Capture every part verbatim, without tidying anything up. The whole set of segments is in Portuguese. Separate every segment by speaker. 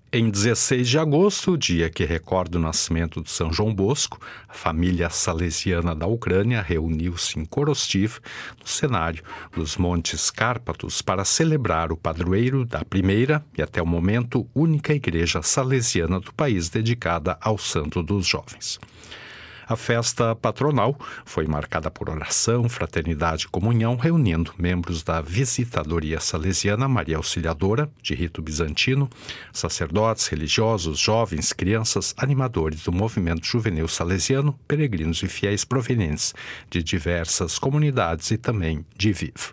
Speaker 1: Em dezesseis de agosto, dia que recorda o nascimento de São João Bosco, a família salesiana da Ucrânia reuniu-se em Korostiv, no cenário dos Montes Cárpatos, para celebrar o padroeiro da primeira e, até o momento, única igreja salesiana do país dedicada ao Santo dos Jovens. A festa patronal foi marcada por oração, fraternidade e comunhão, reunindo membros da Visitadoria Salesiana Maria Auxiliadora, de rito bizantino, sacerdotes, religiosos, jovens, crianças, animadores do movimento juvenil salesiano, peregrinos e fiéis provenientes de diversas comunidades e também de Lviv.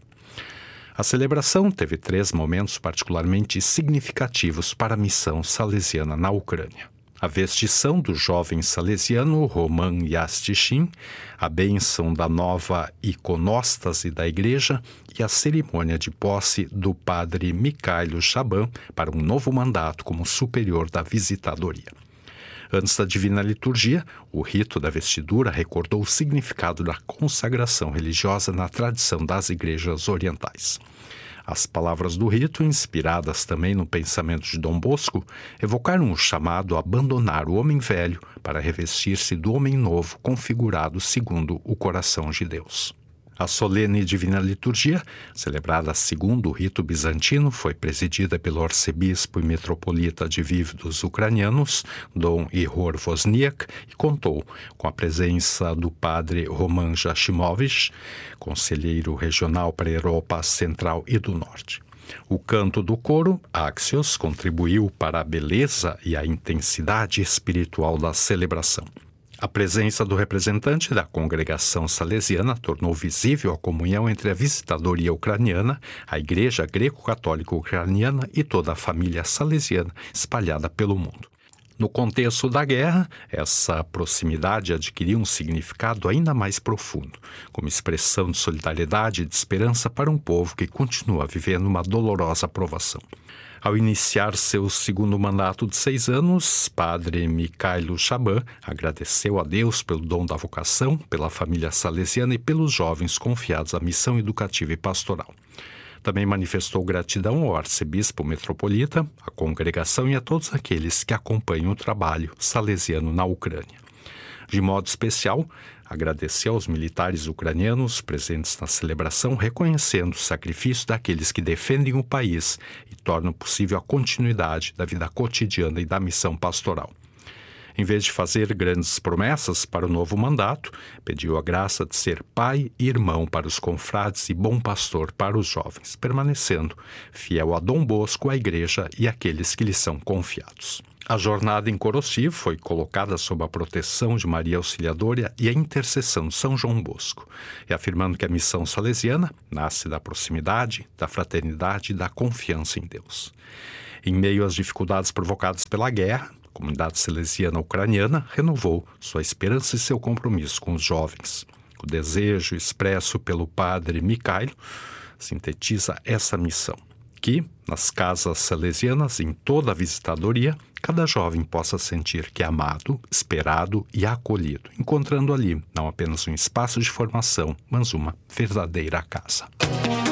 Speaker 1: A celebração teve três momentos particularmente significativos para a missão salesiana na Ucrânia. A vestição do jovem salesiano Roman Yastichin, a bênção da nova iconóstase da igreja e a cerimônia de posse do padre Mikhailo Shaban para um novo mandato como superior da visitadoria. Antes da Divina Liturgia, o rito da vestidura recordou o significado da consagração religiosa na tradição das igrejas orientais. As palavras do rito, inspiradas também no pensamento de Dom Bosco, evocaram o chamado a abandonar o homem velho para revestir-se do homem novo, configurado segundo o coração de Deus. A solene Divina Liturgia, celebrada segundo o rito bizantino, foi presidida pelo arcebispo e metropolita de Lviv dos ucranianos, Dom Ihor Wozniak, e contou com a presença do padre Roman Jashimovich, conselheiro regional para a Europa Central e do Norte. O canto do coro, Axios, contribuiu para a beleza e a intensidade espiritual da celebração. A presença do representante da congregação salesiana tornou visível a comunhão entre a visitadoria ucraniana, a Igreja Greco-Católica Ucraniana e toda a família salesiana espalhada pelo mundo. No contexto da guerra, essa proximidade adquiriu um significado ainda mais profundo, como expressão de solidariedade e de esperança para um povo que continua vivendo uma dolorosa provação. Ao iniciar seu segundo mandato de seis anos, padre Mikhailo Shaban agradeceu a Deus pelo dom da vocação, pela família salesiana e pelos jovens confiados à missão educativa e pastoral. Também manifestou gratidão ao arcebispo metropolita, à congregação e a todos aqueles que acompanham o trabalho salesiano na Ucrânia. De modo especial, agradeceu aos militares ucranianos presentes na celebração, reconhecendo o sacrifício daqueles que defendem o país e tornam possível a continuidade da vida cotidiana e da missão pastoral. Em vez de fazer grandes promessas para o novo mandato, pediu a graça de ser pai e irmão para os confrades e bom pastor para os jovens, permanecendo fiel a Dom Bosco, a igreja e aqueles que lhe são confiados. A jornada em Korostiv foi colocada sob a proteção de Maria Auxiliadora e a intercessão de São João Bosco, e afirmando que a missão salesiana nasce da proximidade, da fraternidade e da confiança em Deus. Em meio às dificuldades provocadas pela guerra, a comunidade salesiana ucraniana renovou sua esperança e seu compromisso com os jovens. O desejo expresso pelo padre Mikhailo sintetiza essa missão, que, nas casas salesianas, em toda a visitadoria, cada jovem possa sentir que é amado, esperado e acolhido, encontrando ali não apenas um espaço de formação, mas uma verdadeira casa.